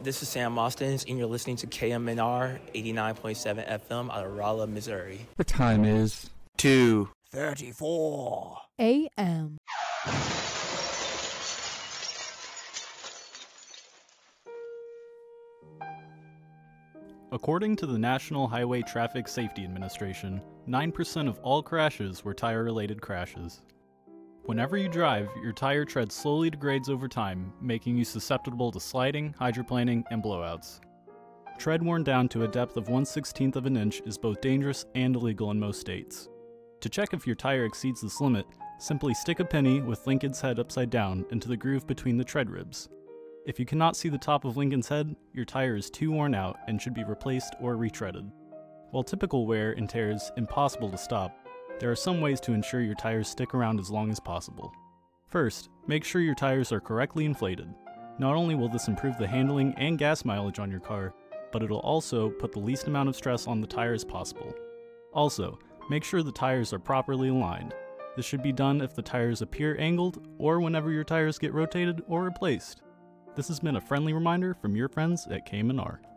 This is Sam Mostens, and you're listening to KMNR 89.7 FM out of Rolla, Missouri. The time is 2:34 a.m. According to the National Highway Traffic Safety Administration, 9% of all crashes were tire-related crashes. Whenever you drive, your tire tread slowly degrades over time, making you susceptible to sliding, hydroplaning, and blowouts. Tread worn down to a depth of 1/16 of an inch is both dangerous and illegal in most states. To check if your tire exceeds this limit, simply stick a penny with Lincoln's head upside down into the groove between the tread ribs. If you cannot see the top of Lincoln's head, your tire is too worn out and should be replaced or retreaded. While typical wear and tear is impossible to stop, there are some ways to ensure your tires stick around as long as possible. First, make sure your tires are correctly inflated. Not only will this improve the handling and gas mileage on your car, but it'll also put the least amount of stress on the tire as possible. Also, make sure the tires are properly aligned. This should be done if the tires appear angled or whenever your tires get rotated or replaced. This has been a friendly reminder from your friends at KMNR.